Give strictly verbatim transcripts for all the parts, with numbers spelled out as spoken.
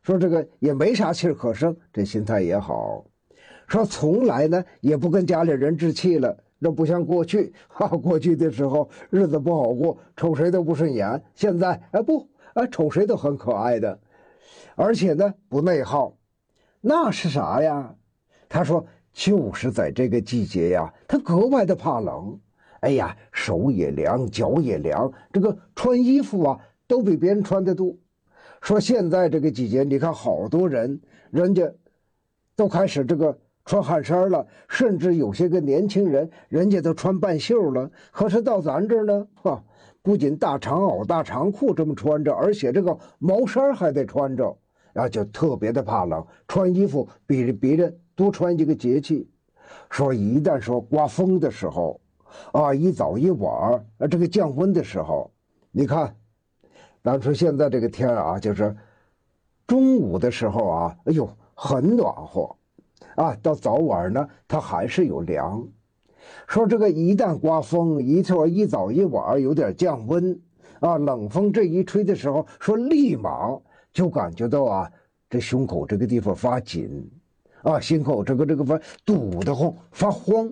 说这个也没啥气儿可生，这心态也好。说从来呢也不跟家里人置气了，这不像过去哈、啊，过去的时候日子不好过，瞅谁都不顺眼。现在哎不哎瞅谁都很可爱的，而且呢不内耗。那是啥呀？他说就是在这个季节呀，他格外的怕冷。哎呀，手也凉，脚也凉，这个穿衣服啊都比别人穿得多。说现在这个季节，你看好多人，人家都开始这个穿汗衫了，甚至有些个年轻人，人家都穿半袖了。可是到咱这儿呢，哈，不仅大长袄、大长裤这么穿着，而且这个毛衫还得穿着，啊，就特别的怕冷，穿衣服比别人多穿一个节气。说一旦说刮风的时候，啊，一早一晚啊，这个降温的时候，你看，咱说现在这个天啊，就是中午的时候啊，哎呦，很暖和，啊，到早晚呢，它还是有凉。说这个一旦刮风，一说一早一晚有点降温，啊，冷风这一吹的时候，说立马就感觉到啊，这胸口这个地方发紧，啊，心口这个这个发堵得慌，发慌。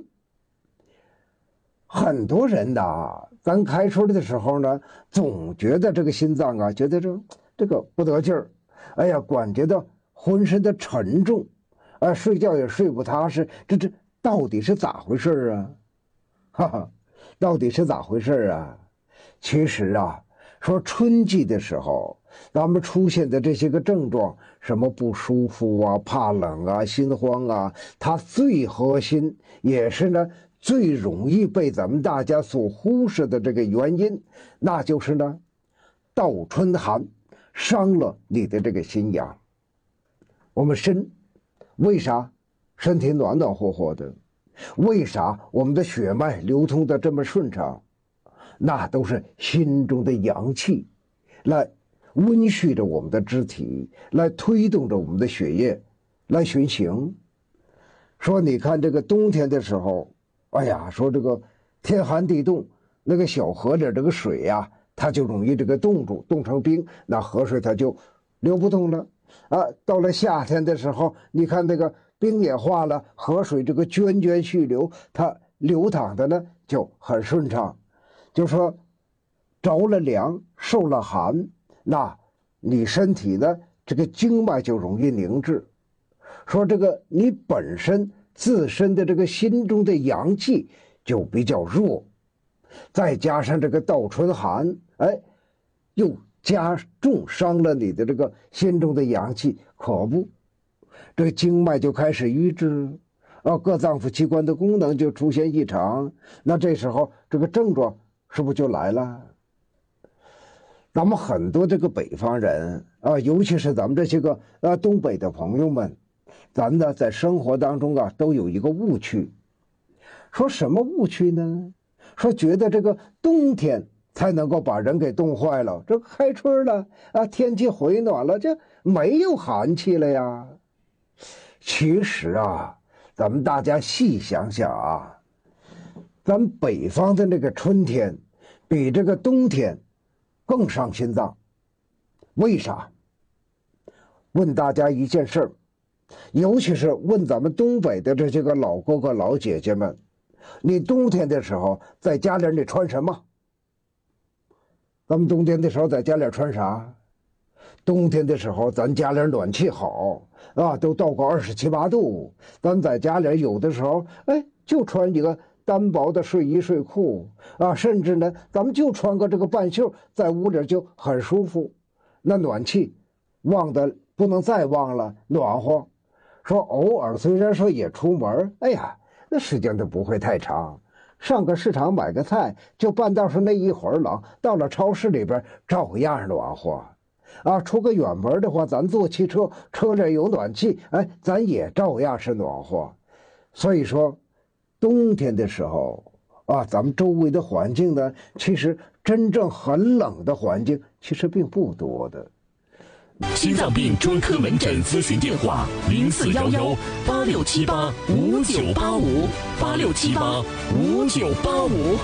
很多人呐，咱开春的时候呢，总觉得这个心脏啊，觉得这这个不得劲儿，哎呀，感觉到浑身的沉重，啊，睡觉也睡不踏实，这这到底是咋回事啊？哈哈，到底是咋回事啊？其实啊，说春季的时候，咱们出现的这些个症状，什么不舒服啊、怕冷啊、心慌啊，它最核心也是呢。最容易被咱们大家所忽视的这个原因，那就是呢，倒春寒伤了你的这个心阳。我们身为啥身体暖暖和和的？为啥我们的血脉流通的这么顺畅？那都是心中的阳气来温煦着我们的肢体，来推动着我们的血液来循行。说你看这个冬天的时候，哎呀，说这个天寒地冻，那个小河里这个水呀、啊，它就容易这个冻住，冻成冰，那河水它就流不动了啊。到了夏天的时候，你看那个冰也化了，河水这个涓涓续流，它流淌的呢就很顺畅。就说着了凉，受了寒，那你身体呢这个经脉就容易凝滞。说这个你本身自身的这个心中的阳气就比较弱，再加上这个倒春寒，哎，又加重伤了你的这个心中的阳气，可不，这个经脉就开始瘀滞，啊，各脏腑器官的功能就出现异常，那这时候这个症状是不是就来了？咱们很多这个北方人啊，尤其是咱们这些个啊东北的朋友们，咱呢在生活当中啊都有一个误区，说什么误区呢？说觉得这个冬天才能够把人给冻坏了，这开春了啊，天气回暖了，这没有寒气了呀。其实啊，咱们大家细想想啊，咱北方的那个春天比这个冬天更伤心脏。为啥？问大家一件事儿，尤其是问咱们东北的这些个老哥哥老姐姐们，你冬天的时候在家里你穿什么？咱们冬天的时候在家里穿啥？冬天的时候咱家里暖气好啊，都到个二十七八度，咱在家里有的时候哎就穿一个单薄的睡衣睡裤啊，甚至呢咱们就穿个这个半袖，在屋里就很舒服。那暖气旺的不能再旺了，暖和。说偶尔虽然说也出门，哎呀，那时间都不会太长，上个市场买个菜，就半道上那一会儿冷，到了超市里边照样暖和。啊，出个远门的话，咱坐汽车，车里有暖气，哎，咱也照样是暖和。所以说，冬天的时候啊，咱们周围的环境呢，其实真正很冷的环境其实并不多的。 心脏病专科门诊咨询电话：零四幺幺八六七八五九八五八六七八五九八五。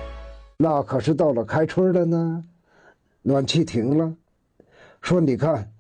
那可是到了开春了呢，暖气停了，说你看